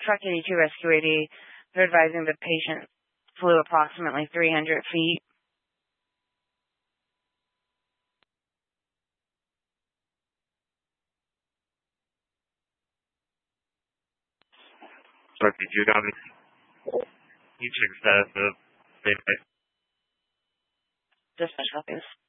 Truck 82 Rescue 80, they're advising the patient flew approximately 300 feet. Truck 82 got me. You check status of Dispatch copies.